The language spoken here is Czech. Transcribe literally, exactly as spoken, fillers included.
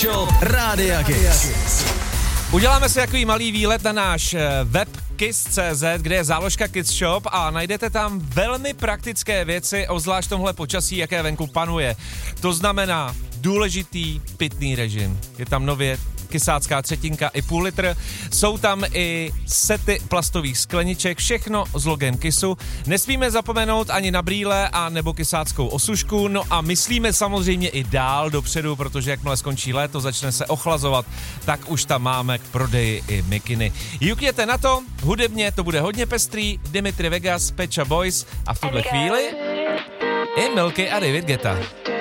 e-shop Rádia Kiss. Uděláme si takový malý výlet na náš web kiss tečka cé zet, kde je záložka Kiss Shop a najdete tam velmi praktické věci, obzvlášť v tomhle počasí, jaké venku panuje. To znamená důležitý pitný režim. Je tam nově kysácká třetinka i půl litr. Jsou tam i sety plastových skleniček, všechno s logem Kissu. Nesmíme zapomenout ani na brýle a nebo kysáckou osušku. No a myslíme samozřejmě i dál dopředu, protože jakmile skončí léto, začne se ochlazovat, tak už tam máme k prodeji i mikiny. Jukněte na to, hudebně to bude hodně pestrý, Dimitri Vegas, Pet Shop Boys a v tuhle chvíli i Milky a David Guetta.